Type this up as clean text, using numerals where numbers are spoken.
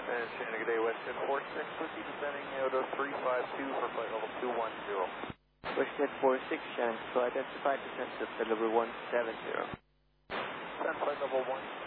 Shannon, good day, Westjet 46, proceed descending out of 352 for flight level 210. Westjet 46, Shannon, so identify descent to level 170. Descend flight level 170.